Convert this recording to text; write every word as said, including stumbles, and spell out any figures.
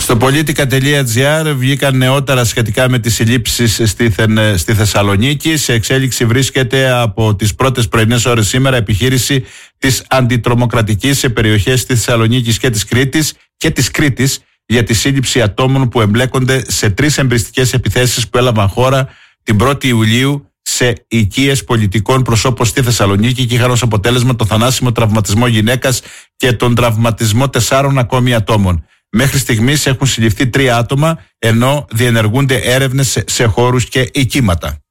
Στο politica.gr βγήκαν νεότερα σχετικά με τις συλλήψεις στη, στη Θεσσαλονίκη. Σε εξέλιξη βρίσκεται από τις πρώτες πρωινές ώρες σήμερα επιχείρηση της αντιτρομοκρατικής σε περιοχές της Θεσσαλονίκης και της Κρήτης και της Κρήτης για τη σύλληψη ατόμων που εμπλέκονται σε τρεις εμπριστικές επιθέσεις που έλαβαν χώρα την πρώτη Ιουλίου σε οικίες πολιτικών προσώπων στη Θεσσαλονίκη και είχαν ως αποτέλεσμα το θανάσιμο τραυματισμό γυναίκας και τον τραυματισμό τεσσάρων ακόμη ατόμων. Μέχρι στιγμής έχουν συλληφθεί τρία άτομα, ενώ διενεργούνται έρευνες σε χώρους και οικήματα.